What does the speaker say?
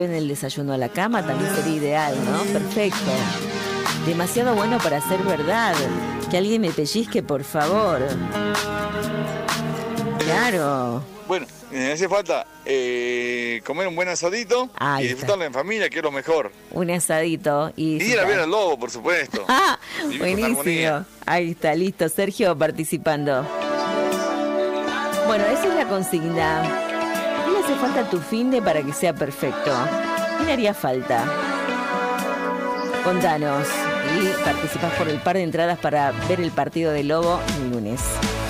en el desayuno a la cama también sería ideal, ¿no? Perfecto. Demasiado bueno para ser verdad. Que alguien me pellizque, por favor. Claro. Bueno, me hace falta comer un buen asadito Ahí y está. disfrutarlo en familia, que es lo mejor. Un asadito y Y ir a ver al lobo, por supuesto. ¡Ah! Vivir con Buenísimo. armonía. Ahí está, listo. Sergio participando. Bueno, esa es la consigna. ¿Qué le hace falta a tu finde para que sea perfecto? ¿Qué le haría falta? Contanos. Y participás por el par de entradas para ver el partido de Lobo el lunes.